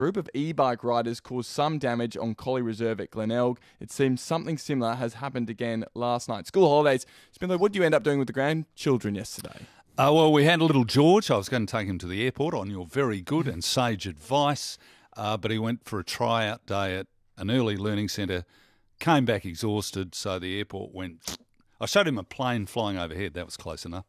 group of e-bike riders caused some damage on Collie Reserve at Glenelg. It seems something similar has happened again last night. School holidays. Spindler, what did you end up doing with the grandchildren yesterday? Well, we had a little George. I was going to take him to the airport on your very good and sage advice, but he went for a tryout day at an early learning centre, came back exhausted, so the airport went... I showed him a plane flying overhead. That was close enough.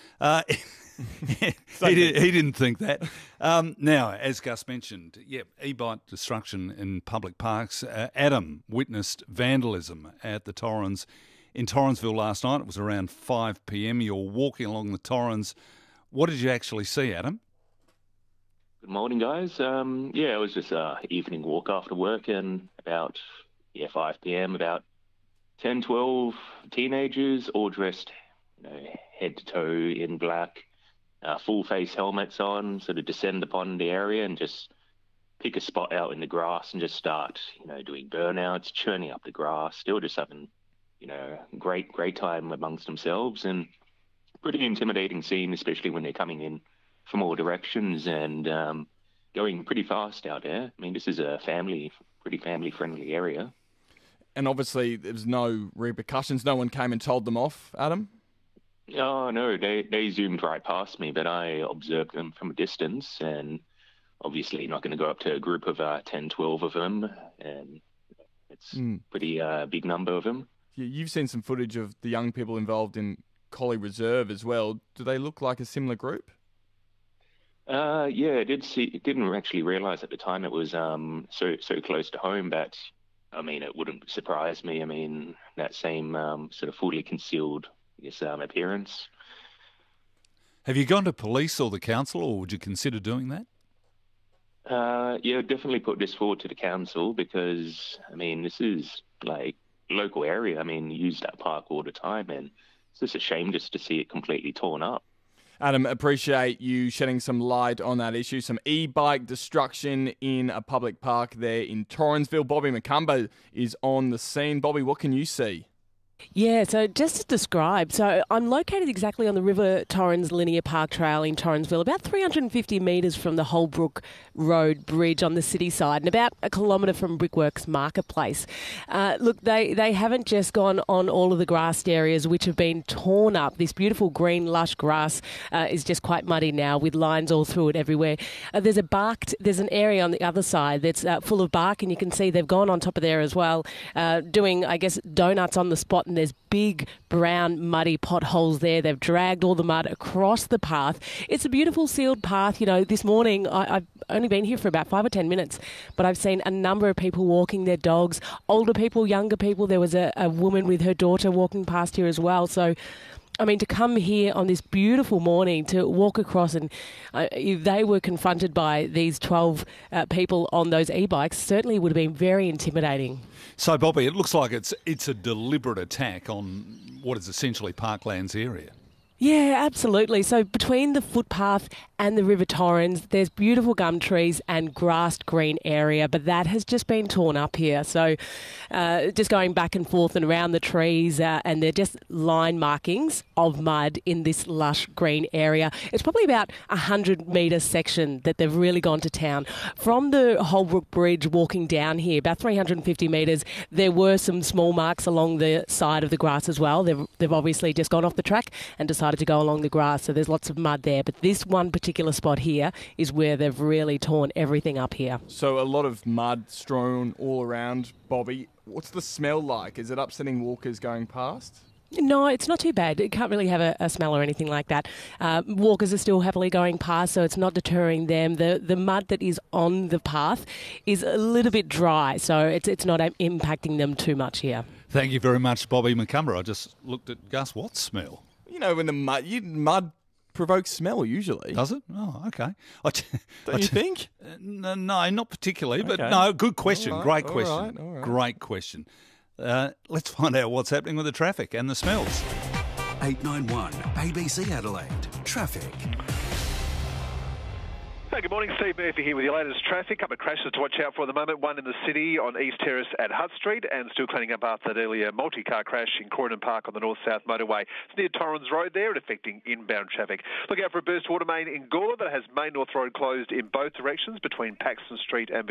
He didn't think that. Now, as Gus mentioned, e-bike destruction in public parks. Adam witnessed vandalism at the Torrens in Torrensville last night. It was around 5 p.m. You're walking along the Torrens. What did you actually see, Adam? Good morning, guys. It was just an evening walk after work, and about 5 p.m. about 10, 12 teenagers, all dressed, head to toe in black, full face helmets on, sort of descend upon the area and just pick a spot out in the grass and just start, doing burnouts, churning up the grass, still just having, great time amongst themselves, and pretty intimidating scene, especially when they're coming in from all directions and going pretty fast out there. I mean, this is a pretty family-friendly area. And obviously there's no repercussions. No one came and told them off, Adam? Oh, no, they zoomed right past me, but I observed them from a distance, and obviously not going to go up to a group of 10, 12 of them, and it's pretty big number of them. You've seen some footage of the young people involved in Collie Reserve as well. Do they look like a similar group? I didn't actually realise at the time it was so close to home, but I mean, it wouldn't surprise me. I mean, that same sort of fully concealed, appearance. Have you gone to police or the council, or would you consider doing that? Definitely put this forward to the council because, I mean, this is like local area. I mean, you use that park all the time, and it's just a shame just to see it completely torn up. Adam, appreciate you shedding some light on that issue. Some e-bike destruction in a public park there in Torrensville. Bobby McCumber is on the scene. Bobby, what can you see? Yeah, so just to describe, so I'm located exactly on the River Torrens Linear Park Trail in Torrensville, about 350 metres from the Holbrook Road Bridge on the city side and about a kilometre from Brickworks Marketplace. Look, they haven't just gone on all of the grassed areas which have been torn up. This beautiful green lush grass is just quite muddy now with lines all through it everywhere. There's an area on the other side that's full of bark, and you can see they've gone on top of there as well, doing, I guess, donuts on the spot. And there's big brown muddy potholes there. They've dragged all the mud across the path. It's a beautiful sealed path. This morning I've only been here for about 5 or 10 minutes, but I've seen a number of people walking their dogs, older people, younger people. There was a woman with her daughter walking past here as well. So, I mean, to come here on this beautiful morning to walk across and they were confronted by these 12 people on those e-bikes certainly would have been very intimidating. So, Bobby, it looks like it's a deliberate attack on what is essentially Parklands area. Yeah, absolutely. So between the footpath and the River Torrens, there's beautiful gum trees and grassed green area, but that has just been torn up here. So just going back and forth and around the trees, and they're just line markings of mud in this lush green area. It's probably about a 100-metre section that they've really gone to town. From the Holbrook Bridge walking down here, about 350 metres, there were some small marks along the side of the grass as well. They've obviously just gone off the track and decided to go along the grass, so there's lots of mud there. But this one particular spot here is where they've really torn everything up here. So a lot of mud strewn all around, Bobby. What's the smell like? Is it upsetting walkers going past? No, it's not too bad. It can't really have a smell or anything like that. Walkers are still happily going past, so it's not deterring them. The mud that is on the path is a little bit dry, so it's not impacting them too much here. Thank you very much, Bobby McCumber. I just looked at Gus. What smell? When the mud provokes smell usually. Does it? Oh, okay. Don't you think? No, not particularly, but Okay. no, good question. All right, Great all question. right. Great question. Let's find out what's happening with the traffic and the smells. 891 ABC Adelaide. Traffic. Hey, good morning, Steve Murphy here with your latest traffic. Couple of crashes to watch out for at the moment. One in the city on East Terrace at Hutt Street, and still cleaning up after that earlier multi-car crash in Croydon Park on the north-south motorway. It's near Torrens Road there and affecting inbound traffic. Look out for a burst water main in Gawler that has Main North Road closed in both directions between Paxton Street and